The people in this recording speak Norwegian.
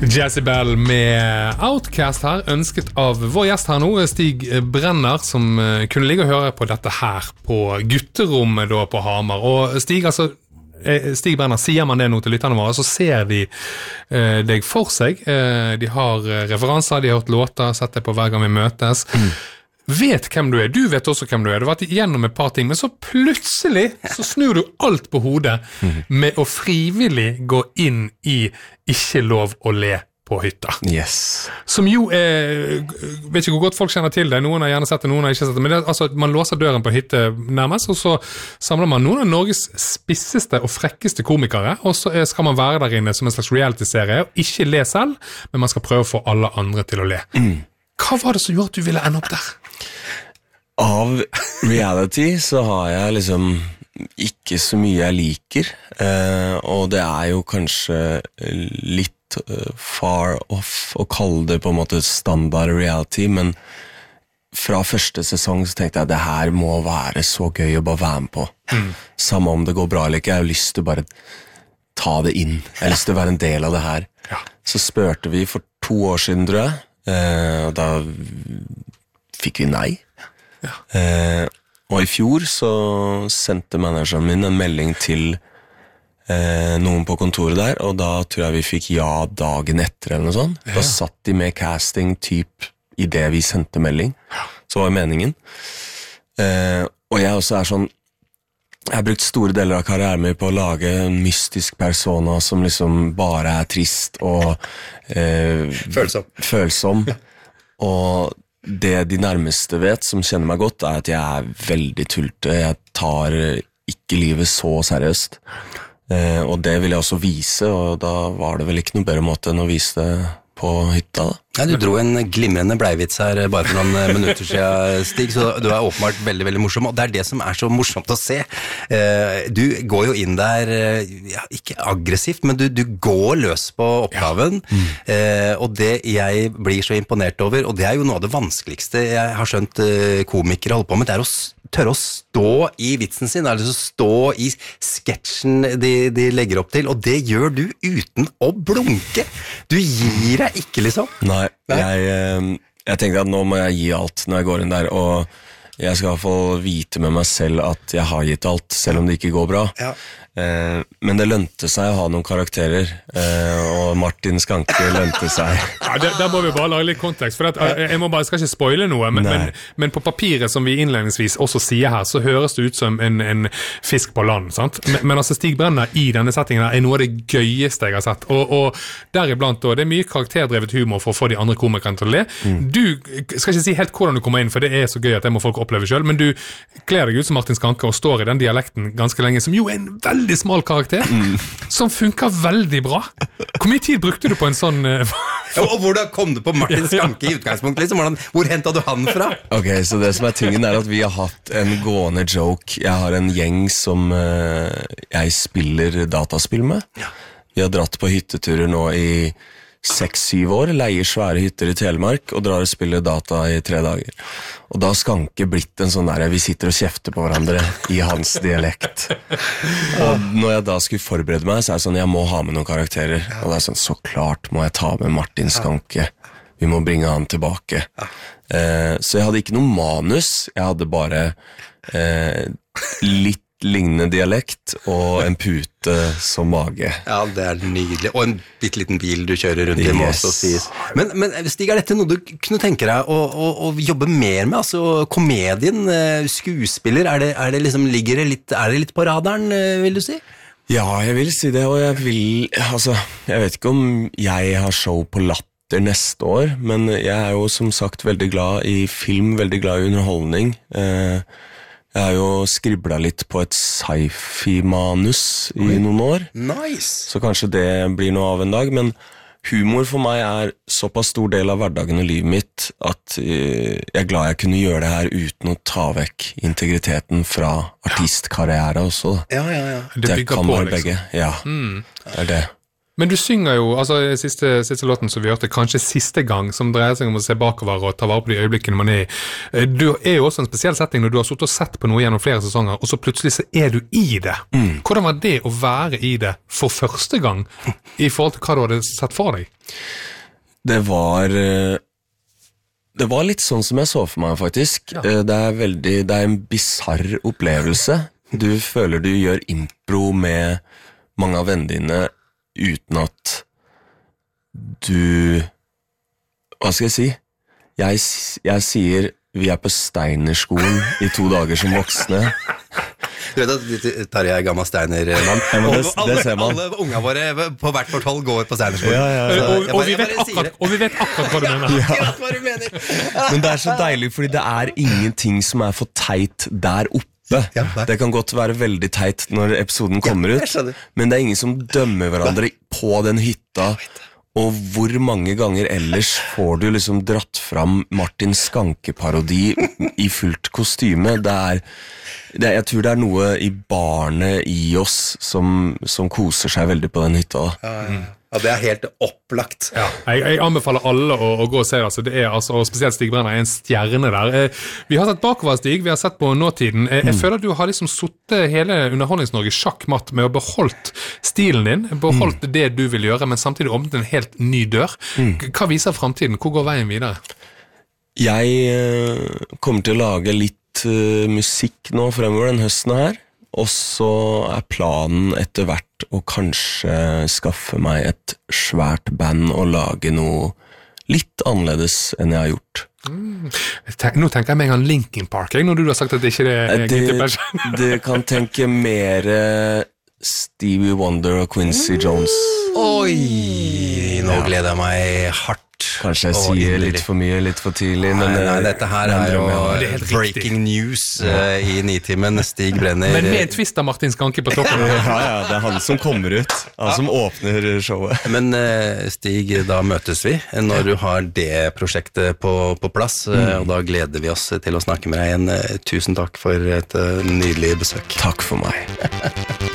Jezebel med Outcast her, ønsket av vår gjest her nå, Stig Brenner, som kunne ligge og høre på dette her på gutterommet da på Hamar. Og Stig, altså, Stig Brenner, sier man det nå til lytterne våre, så ser de deg for seg. De har referanser, de har hørt låter, sett deg på hver gang vi møtes. Vet hvem du er, du vet også hvem du er. Du har vært igjennom et par ting, men så plutselig så snur du alt på hodet med å frivillig gå inn i ikke lov å le på hytta. Yes. Som jo vet ikke hvor godt folk kjenner til det, noen har gjerne sett det, noen har ikke sett det, men det, altså, man låser døren på hytte nærmest, og så samler man noen av Norges spisseste og frekkeste komikere, og så skal man være der inne som en slags reality-serie, og ikke le selv, men man skal prøve å få alle andre til å le. Hva var det som gjorde at du ville ende opp der? Av reality så har jeg liksom ikke så mye jeg liker, og det er jo kanskje litt far off å kalle det på en måte standard reality, men fra første sesong så tenkte jeg at det her må være så gøy å bare være med på. Samme om det går bra eller ikke, jeg har lyst til å bare ta det inn. Jeg har lyst til å være en del av det her. Ja. Så spurte vi for 2 år siden, tror jeg, og da fikk vi nei. Ja. Og i fjor så sendte manageren min en melding til noen på kontoret der, og da tror jeg vi fikk ja dagen etter eller noe sånt. Da satt de med casting typ i det vi sendte melding. Så var meningen. Og jeg også er sånn, jeg har brukt store deler av karrieren min på å lage en mystisk persona som liksom bare er trist og følsom. Og det de nærmeste vet, som kjenner meg godt, er at jeg er veldig tulte. Jeg tar ikke livet så seriøst. Og det vil jeg også vise, og da var det vel ikke noe bedre måte enn å vise det på hytta da. Ja, du dro en glimrende bleivits her bare for noen minutter siden, Stig, så du er åpenbart veldig, veldig morsom, og det er det som er så morsomt å se. Du går jo inn der, ja, ikke aggressivt, men du går løs på oppgaven, og det jeg blir så imponert over, og det er jo noe av det vanskeligste jeg har skjønt komikere holder på med, det er å tørre å stå i vitsen sin, altså stå i sketsjen de legger opp til, og det gjør du uten å blunke. Du gir deg ikke, liksom. Nei, jeg tenkte at nå må jeg gi alt når jeg går inn der, og jeg skal i hvert fall vite med meg selv at jeg har gitt alt, selv om det ikke går bra. Ja. Men det lønte seg å ha noen karakterer, og Martin Skanke lønte seg. Ja, der må vi bare lage litt kontekst, for jeg skal ikke spoile noe, men på papiret som vi innledningsvis også sier her, så høres det ut som en fisk på land, sant? Men altså Stig Brenner i denne settingen er noe av det gøyeste jeg har sett, og deriblant det er mye karakterdrevet humor for å få de andre komikerne til å le. Du skal ikke si helt hvordan du kommer inn, for det er så gøy at det må folk oppleve selv, men du kler deg ut som Martin Skanke og står i den dialekten ganske lenge, som jo er en veldig smal karakter, som funker veldig bra. Hvor mye tid brukte du på en sånn... Og hvordan kom du på Martin Skanke i utgangspunktet? Liksom? Hvor hentet du han fra? Ok, så det som er tingen er at vi har hatt en gående joke. Jeg har en gjeng som jeg spiller dataspill med. Vi har dratt på hytteturer nå i 6-7 år, leier svære hytter i Telemark og drar og spiller data i 3 dager. Og da har Skanke blitt en sånn der, vi sitter og kjefter på hverandre i hans dialekt. Og når jeg da skulle forberede meg, så er det sånn, jeg må ha med noen karakterer. Og det er sånn, så klart må jeg ta med Martin Skanke. Vi må bringe han tilbake. Så jeg hadde ikke noe manus, jeg hadde bare litt lignende dialekt og en pute som mage. Ja, det er nydelig. Og en bitteliten bil du kjører rundt i, må også sies. Men Stig, er dette noe du kunne tenke deg å jobbe mer med? Altså komedien, skuespiller, er det liksom, er det litt på radaren, vil du si? Ja, jeg vil si det, og jeg vet ikke om jeg har show på Latter neste år, men jeg er jo som sagt veldig glad i film, veldig glad i underholdning. Jeg har jo skriblet litt på et sci-fi-manus i noen år. Nice! Så kanskje det blir noe av en dag, men humor for meg er såpass stor del av hverdagen og livet mitt at jeg er glad jeg kunne gjøre det her uten å ta vekk integriteten fra artistkarriere også. Ja. Det kan være begge, ja. Det er det. Men du synger jo, altså siste låten som vi hørte, kanskje siste gang, som dreier seg om å se bakover og ta vare på de øyeblikkene man er i. Du er jo også en spesiell setting når du har suttet og sett på noe gjennom flere sesonger, og så plutselig så er du i det. Hvordan var det å være i det for første gang, i forhold til hva du hadde sett for deg? Det var litt sånn som jeg så for meg, faktisk. Ja. Det er en bizarr opplevelse. Du føler du gjør impro med mange av vennene dine uten at du... Hva skal jeg si? Jeg sier vi er på Steinerskolen i 2 dager som voksne. Du vet at Tarjei er gammel Steiner-mann. Det ser man. Alle unga våre på hvert vårt hold går på Steinerskolen. Ja. Og vi vet akkurat hva du mener. Akkurat hva du mener. Men det er så deilig, fordi det er ingenting som er for teit der oppe. Det kan godt være veldig teit når episoden kommer ut, men det er ingen som dømmer hverandre på den hytta. Og hvor mange ganger ellers får du liksom dratt fram Martin Skanke-parodi i fullt kostyme? Jeg tror det er noe i barnet i oss som koser seg veldig på den hytta. Ja, det er helt opplagt. Ja, jeg anbefaler alle å gå og se det. Altså, det er og spesielt Stig Brenner er en stjerne der. Vi har sett bakover, Stig, vi har sett på nåtiden. Jeg føler at du har liksom suttet hele Underholdnings-Norge sjakkmatt med å beholdt stilen din, beholdt det du vil gjøre, men samtidig åpnet en helt ny dør. Hva viser fremtiden? Hvor går veien videre? Jeg kommer til å lage litt musikk nå fremover den høsten her. Og så er planen etter hvert å kanskje skaffe meg et svært band og lage noe litt annerledes enn jeg har gjort. Nå tenker jeg meg en Linkin Park, når du har sagt at det ikke er Guilty Pleasure. Det kan tenke mer Stevie Wonder og Quincy Jones. Oi, nå gleder jeg meg hardt. Kanskje jeg sier litt for mye, litt for tidlig. Men nei, dette her er jo breaking news i Nitimen. Stig Brenner. Men med en twist av Martin Skanke på toppen. Ja, det er han som kommer ut. Han som åpner showet. Men Stig, da møtes vi når du har det prosjektet på plass, og da gleder vi oss til å snakke med deg igjen. Tusen takk for et nydelig besøk. Takk for meg.